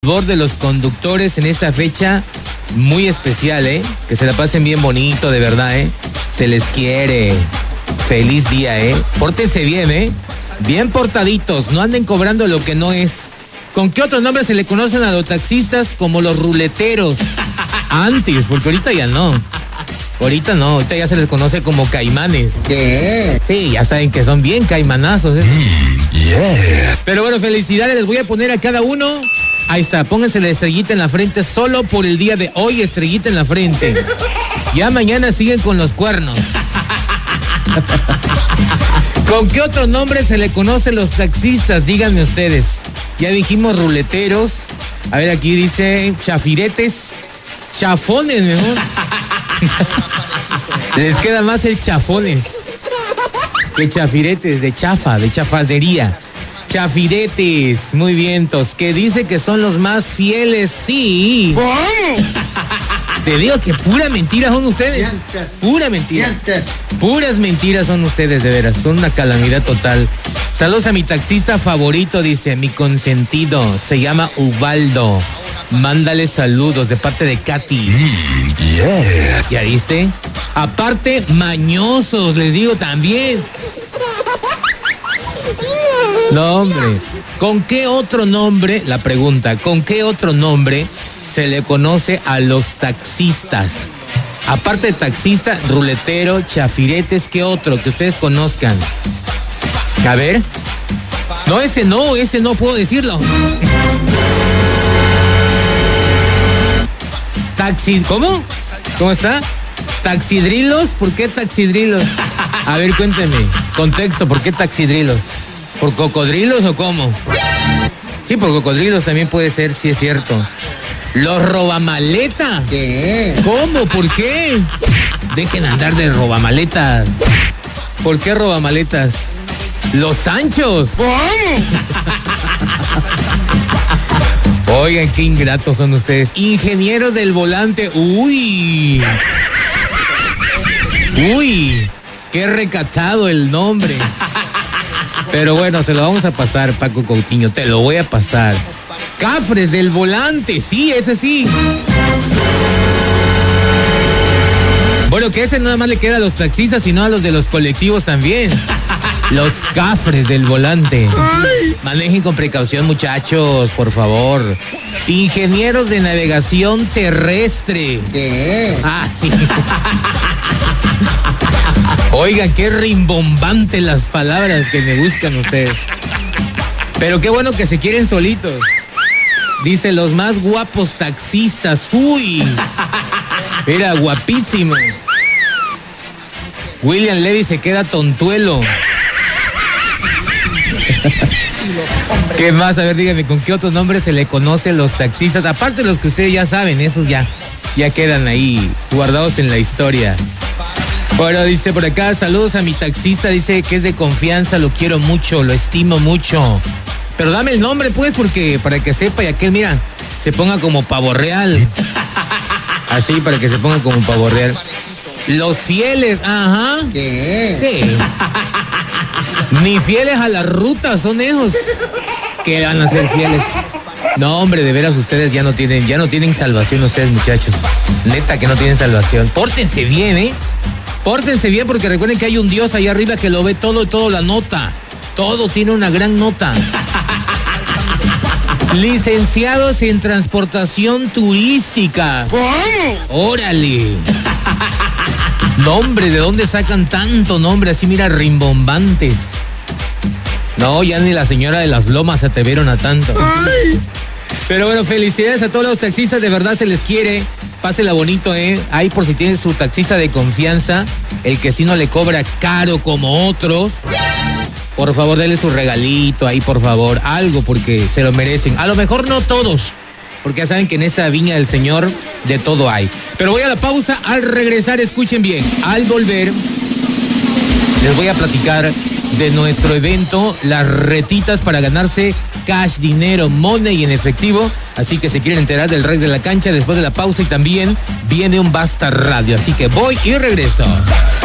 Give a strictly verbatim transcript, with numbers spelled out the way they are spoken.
favor de los conductores en esta fecha muy especial, ¿eh? Que se la pasen bien bonito, de verdad, ¿eh? Se les quiere. Feliz día, ¿eh? Pórtense bien, ¿eh? Bien portaditos, no anden cobrando lo que no es. ¿Con qué otro nombre se le conocen a los taxistas? Como los ruleteros. Antes, porque ahorita ya no. Ahorita no, ahorita ya se les conoce como caimanes. ¿Qué? Sí, ya saben que son bien caimanazos, ¿eh? Mm, yeah. Pero bueno, felicidades, les voy a poner a cada uno. Ahí está, pónganse la estrellita en la frente solo por el día de hoy, estrellita en la frente. Ya mañana siguen con los cuernos. ¿Con qué otro nombre se le conoce los taxistas? Díganme ustedes. Ya dijimos ruleteros. A ver, aquí dice chafiretes. Chafones, mejor. Les queda más el chafones que chafiretes, de chafa, de chafadería. Chafiretes, muy bien, tos, que dice que son los más fieles, sí. ¿Cómo? Te digo que pura mentira son ustedes. Mientes. Pura mentira. Mientes. Puras mentiras son ustedes, de veras. Son una calamidad total. Saludos a mi taxista favorito, dice, mi consentido. Se llama Ubaldo. Mándale saludos de parte de Katy. Mm, yeah. ¿Ya viste? Aparte, mañosos, les digo también. No, hombre. ¿Con qué otro nombre, la pregunta, con qué otro nombre se le conoce a los taxistas? Aparte de taxista, ruletero, chafiretes, ¿qué otro que ustedes conozcan? A ver. No, ese no, ese no puedo decirlo. Taxi, ¿cómo? ¿Cómo está? ¿Taxidrilos? ¿Por qué taxidrilos? A ver, cuénteme. Contexto, ¿por qué taxidrilos? ¿Por cocodrilos o cómo? Sí, por cocodrilos también puede ser, sí es cierto. ¿Los robamaletas? ¿Qué? ¿Cómo? ¿Por qué? Dejen andar de robamaletas. ¿Por qué robamaletas? ¡Los Sanchos! ¿Cómo? Oigan, qué ingratos son ustedes. Ingenieros del volante. Uy. Uy. Qué recatado el nombre. Pero bueno, se lo vamos a pasar, Paco Coutinho. Te lo voy a pasar. Cafres del volante. Sí, ese sí. Bueno, que ese nada más le queda a los taxistas y no a los de los colectivos también. Los cafres del volante. Ay. Manejen con precaución, muchachos, por favor. Ingenieros de navegación terrestre. ¿Qué? Ah, sí. Oigan, qué rimbombante las palabras que me buscan ustedes. Pero qué bueno que se quieren solitos. Dice, los más guapos taxistas. Uy. Era guapísimo. William Levy se queda tontuelo. ¿Qué más? A ver, dígame, ¿con qué otro nombre se le conoce a los taxistas? Aparte de los que ustedes ya saben, esos ya, ya quedan ahí guardados en la historia. Bueno, dice por acá, saludos a mi taxista, dice que es de confianza, lo quiero mucho, lo estimo mucho. Pero dame el nombre, pues, porque para que sepa y aquel, mira, se ponga como pavo real. Así, para que se ponga como pavo real. Los fieles, ajá. ¿Qué? Sí. Ni fieles a la ruta son esos. Que van a ser fieles. No, hombre, de veras ustedes ya no tienen, ya no tienen salvación ustedes, muchachos. Neta que no tienen salvación. Pórtense bien, ¿eh? Pórtense bien porque recuerden que hay un Dios ahí arriba que lo ve todo y todo la nota. Todo tiene una gran nota. Licenciados en transportación turística. ¿Cómo? Órale. Nombre, ¿de dónde sacan tanto nombre así, mira, rimbombantes? No, ya ni la señora de las lomas se atrevieron a tanto. Ay. Pero bueno, felicidades a todos los taxistas, de verdad se les quiere. Pásela bonito, ¿eh? Ahí por si tiene su taxista de confianza, el que sí no le cobra caro como otros. Por favor, denle su regalito ahí, por favor. Algo, porque se lo merecen. A lo mejor no todos, porque ya saben que en esta viña del Señor de todo hay. Pero voy a la pausa. Al regresar, escuchen bien. Al volver, les voy a platicar de nuestro evento, las retitas para ganarse cash, dinero, money en efectivo. Así que si quieren enterar del rey de la cancha después de la pausa, y también viene un Basta Radio. Así que voy y regreso.